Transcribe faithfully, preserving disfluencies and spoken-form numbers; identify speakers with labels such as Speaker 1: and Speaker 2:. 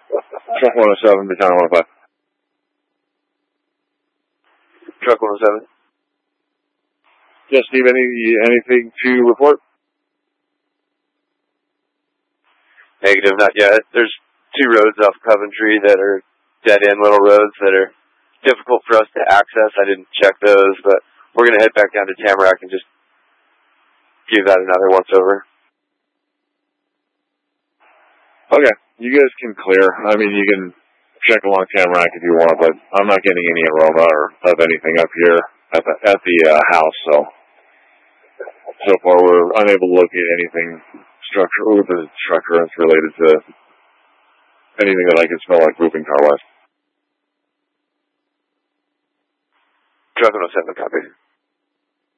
Speaker 1: Truck one oh seven, Battalion one oh five.
Speaker 2: Truck one oh seven.
Speaker 1: Yes, Steve, any, anything to report?
Speaker 2: Negative, not yet. There's two roads off Coventry that are dead-end little roads that are difficult for us to access. I didn't check those, but we're going to head back down to Tamarack and just give that another once-over.
Speaker 1: Okay, you guys can clear. I mean, you can check along Tamarack if you want, but I'm not getting any aroma or of anything up here at the at the uh, house. So so far, we're unable to locate anything structure with the structure that's related to anything that I could smell like moving car wise.
Speaker 2: Truck one oh seven, copy.